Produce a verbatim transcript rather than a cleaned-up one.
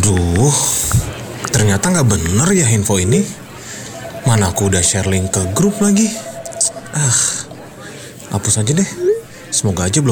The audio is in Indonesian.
Aduh, ternyata nggak bener ya info ini. Mana aku udah share link ke grup lagi. Ah, hapus aja deh. Semoga aja belum